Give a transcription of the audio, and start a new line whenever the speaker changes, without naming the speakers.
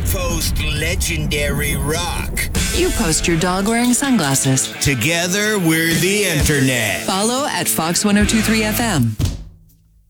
post legendary rock.
You post your dog wearing sunglasses.
Together, we're the internet.
Follow at Fox 1023 FM.